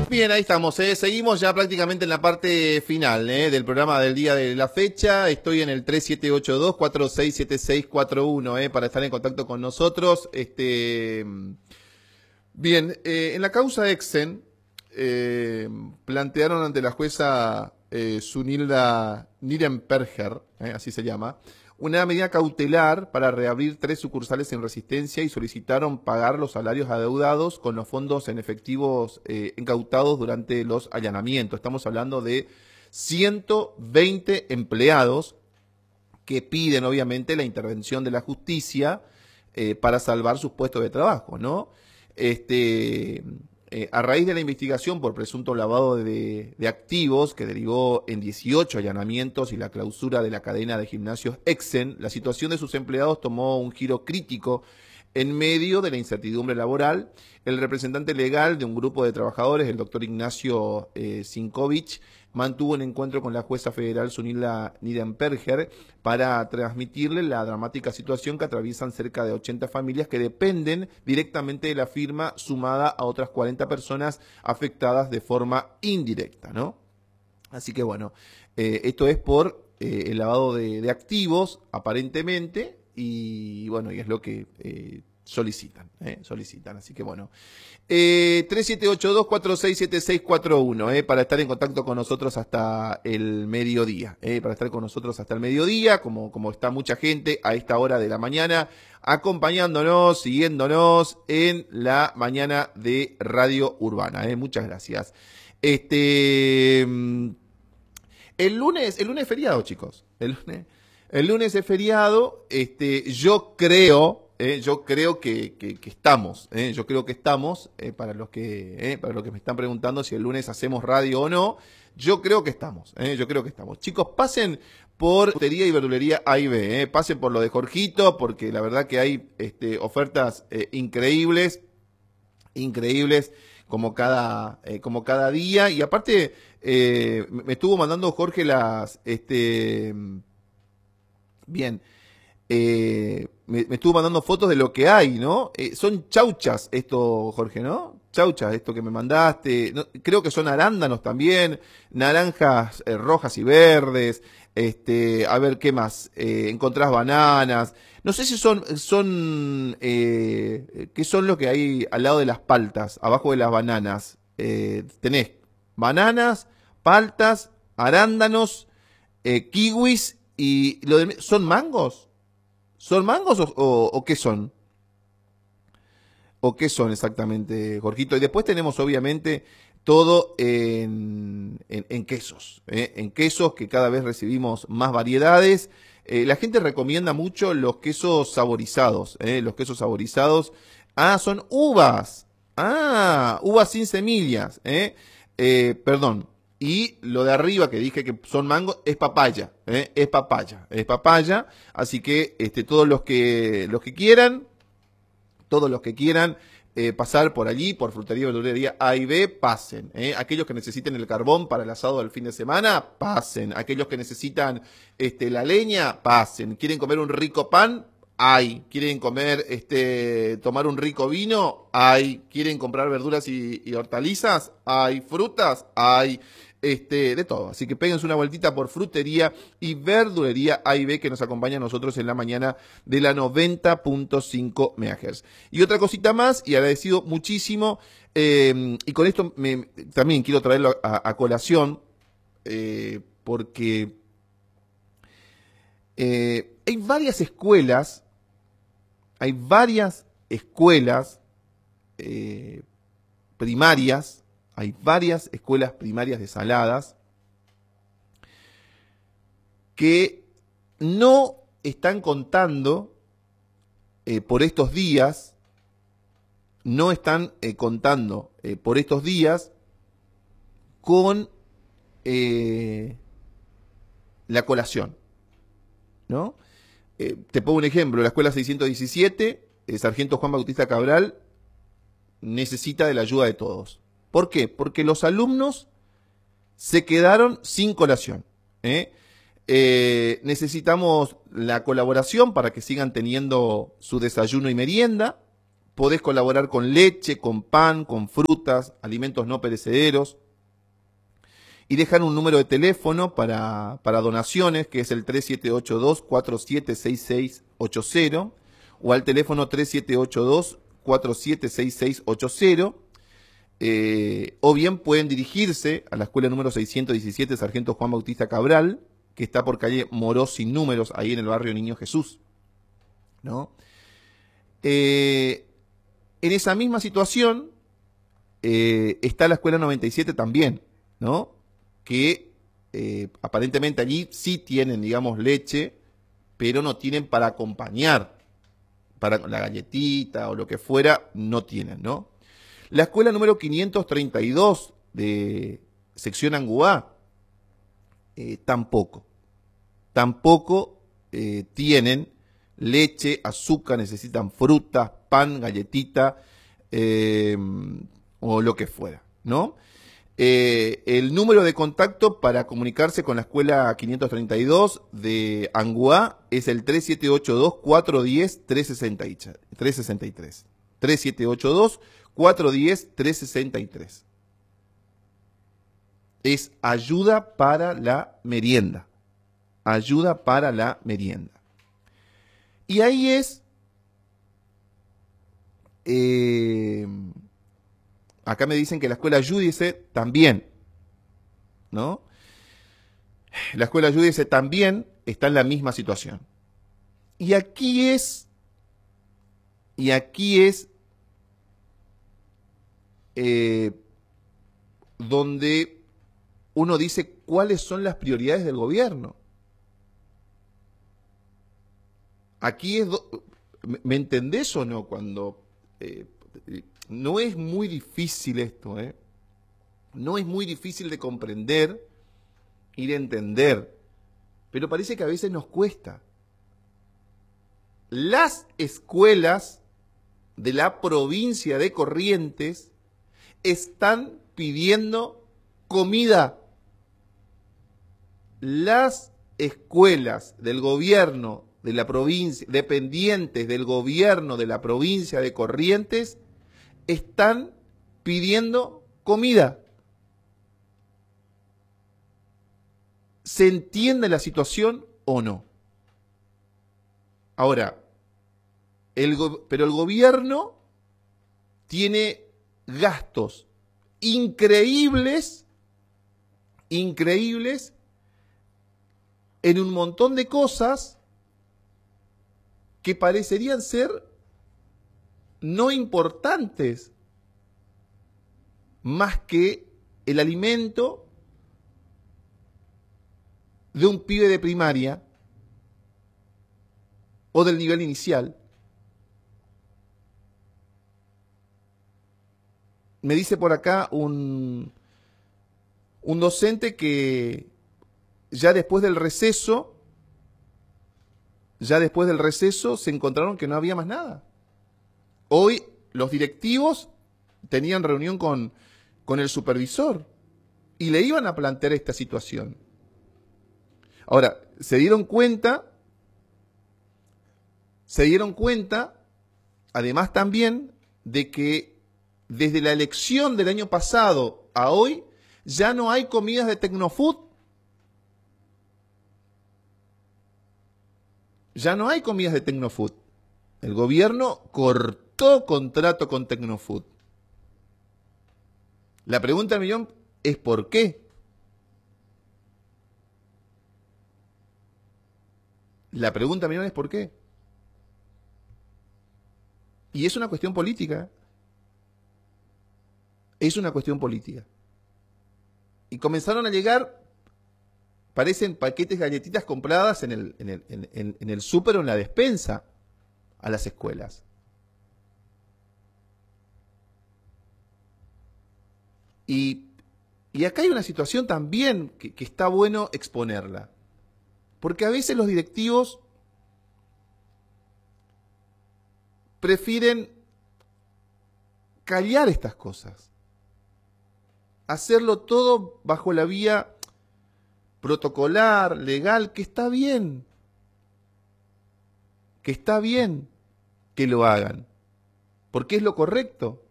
Bien, ahí estamos. Seguimos ya prácticamente en la parte final del programa del día de la fecha. Estoy en el 3782-467641 para estar en contacto con nosotros. Bien, en la causa Exen plantearon ante la jueza Sunilda Nirenperger, así se llama, una medida cautelar para reabrir 3 sucursales en Resistencia y solicitaron pagar los salarios adeudados con los fondos en efectivos incautados durante los allanamientos. Estamos hablando de 120 empleados que piden obviamente la intervención de la justicia para salvar sus puestos de trabajo, ¿no? A raíz de la investigación por presunto lavado de activos que derivó en 18 allanamientos y la clausura de la cadena de gimnasios Exen, la situación de sus empleados tomó un giro crítico en medio de la incertidumbre laboral. El representante legal de un grupo de trabajadores, el doctor Ignacio Sinkovich, mantuvo un encuentro con la jueza federal Sunilda Nirenperger para transmitirle la dramática situación que atraviesan cerca de 80 familias que dependen directamente de la firma, sumada a otras 40 personas afectadas de forma indirecta, ¿no? Así que bueno, esto es por el lavado de activos, aparentemente, y bueno, y es lo que solicitan. Así que bueno, 3782-467641 para estar en contacto con nosotros hasta el mediodía, como está mucha gente a esta hora de la mañana, acompañándonos, siguiéndonos en la mañana de Radio Urbana. Muchas gracias. El lunes es feriado, chicos. El lunes es feriado. Yo creo que estamos. Yo creo que estamos. Para los que me están preguntando si el lunes hacemos radio o no, yo creo que estamos. Chicos, pasen por frutería y verdulería A y B. Pasen por lo de Jorgito, porque la verdad que hay ofertas increíbles como cada día. Y aparte me estuvo mandando Jorge me estuvo mandando fotos de lo que hay, ¿no? Son chauchas esto, Jorge, ¿no? Chauchas, esto que me mandaste. No, creo que son arándanos también, naranjas rojas y verdes. A ver, ¿qué más? Encontrás bananas. No sé si ¿qué son lo que hay al lado de las paltas, abajo de las bananas? Tenés bananas, paltas, arándanos, kiwis y ¿son mangos? ¿Son mangos o qué son? ¿O qué son exactamente, Jorgito? Y después tenemos obviamente todo en quesos, en quesos que cada vez recibimos más variedades. La gente recomienda mucho los quesos saborizados, son uvas. Uvas sin semillas, perdón. Y lo de arriba que dije que son mangos es papaya, es papaya. Así que todos los que quieran, pasar por allí, por frutería y verdulería A y B, pasen. Aquellos que necesiten el carbón para el asado del fin de semana, pasen. Aquellos que necesitan la leña, pasen. ¿Quieren comer un rico pan? Hay. ¿Quieren tomar un rico vino? Hay. ¿Quieren comprar verduras y hortalizas? Hay. ¿Frutas? Hay. De todo. Así que péguense una vueltita por frutería y verdulería A y B, que nos acompaña a nosotros en la mañana de la 90.5 MHz. Y otra cosita más, y agradecido muchísimo, y con esto también quiero traerlo a colación, porque hay varias escuelas primarias. Hay varias escuelas primarias de Saladas que no están contando por estos días, con la colación, ¿no? Te pongo un ejemplo, la escuela 617, Sargento Juan Bautista Cabral, necesita de la ayuda de todos. ¿Por qué? Porque los alumnos se quedaron sin colación. Necesitamos la colaboración para que sigan teniendo su desayuno y merienda, podés colaborar con leche, con pan, con frutas, alimentos no perecederos. Y dejan un número de teléfono para donaciones, que es el 3782-476680, o al teléfono 3782-476680. O bien pueden dirigirse a la escuela número 617 Sargento Juan Bautista Cabral, que está por calle Moró sin números, ahí en el barrio Niño Jesús, ¿no? En esa misma situación está la escuela 97 también, ¿no? Que aparentemente allí sí tienen, digamos, leche, pero no tienen para acompañar, para la galletita o lo que fuera, no tienen, ¿no? La escuela número 532 de sección Anguá, tampoco tienen leche, azúcar, necesitan frutas, pan, galletita o lo que fuera, ¿no? El número de contacto para comunicarse con la escuela 532 de Anguá es el 3782-410-363. 3782-410-363. Es ayuda para la merienda. Ayuda para la merienda. Y ahí es... acá me dicen que la escuela Judice también, ¿no? La escuela Judice también está en la misma situación. Y aquí es donde uno dice cuáles son las prioridades del gobierno. Aquí es, ¿me entendés o no? Cuando no es muy difícil esto, ¿eh? No es muy difícil de comprender y de entender, pero parece que a veces nos cuesta. Las escuelas de la provincia de Corrientes están pidiendo comida. Las escuelas del gobierno de la provincia, dependientes del gobierno de la provincia de Corrientes, están pidiendo comida. ¿Se entiende la situación o no? Ahora, pero el gobierno tiene gastos increíbles en un montón de cosas que parecerían ser no importantes, más que el alimento de un pibe de primaria o del nivel inicial. Me dice por acá un docente que ya después del receso se encontraron que no había más nada. Hoy los directivos tenían reunión con el supervisor y le iban a plantear esta situación. Ahora, se dieron cuenta, además también, de que desde la elección del año pasado a hoy ya no hay comidas de Tecnofood. Ya no hay comidas de Tecnofood. El gobierno cortó contrato con Tecnofood. La pregunta del millón es ¿por qué? La pregunta del millón es ¿por qué? Y es una cuestión política. Es una cuestión política. Y comenzaron a llegar, parecen paquetes de galletitas compradas en el súper o en la despensa a las escuelas. Y acá hay una situación también que está bueno exponerla. Porque a veces los directivos prefieren callar estas cosas. Hacerlo todo bajo la vía protocolar, legal, que está bien. Que está bien que lo hagan. porque es lo correcto.